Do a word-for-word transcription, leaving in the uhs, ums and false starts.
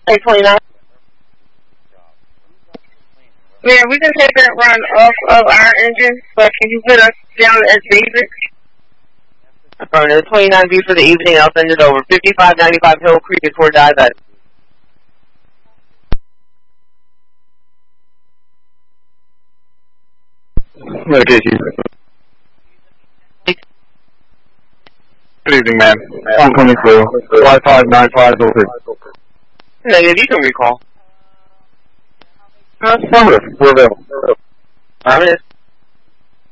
eight twenty-nine. Yeah, we can take that run off of our engine, but can you put us down as basic? Affirm, there's twenty-nine B for the evening, I'll send it over. fifty-five ninety-five Hill Creek is for diabetic. Medication. Good evening, ma'am. I'm coming through. five five nine five oh three. Negative, you can recall. Affirmative. We're available. Five minutes.